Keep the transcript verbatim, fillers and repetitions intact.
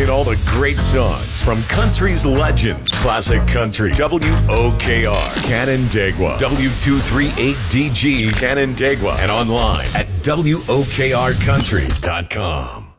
all the great songs from country's legends. Classic Country, W O K R, Canandaigua, W two three eight D G, Canandaigua, and online at W O K R country dot com.